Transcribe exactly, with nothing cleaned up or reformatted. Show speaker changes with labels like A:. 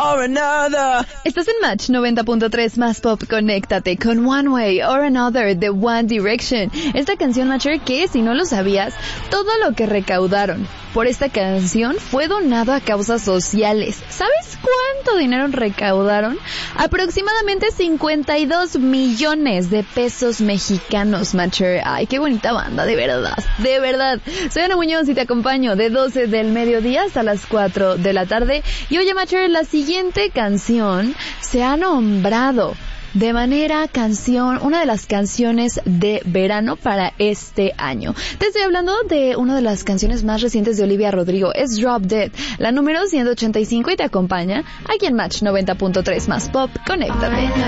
A: or another.
B: Estás en Match noventa punto tres más pop. Conéctate con One Way or Another de One Direction. Esta canción, Matcher, que si no lo sabías, todo lo que recaudaron por esta canción fue donado a causas sociales. ¿Sabes cuánto dinero recaudaron? Aproximadamente cincuenta y dos millones de pesos mexicanos, Matcher. Ay, qué bonita banda, de verdad, de verdad. Soy Ana Muñoz y te acompaño de doce del mediodía hasta las cuatro de la tarde. Y oye, Matcher, la siguiente canción se ha nombrado de manera canción, una de las canciones de verano para este año. Te estoy hablando de una de las canciones más recientes de Olivia Rodrigo, es Drop Dead, la número ciento ochenta y cinco, y te acompaña aquí en Match noventa punto tres más pop. Conéctate.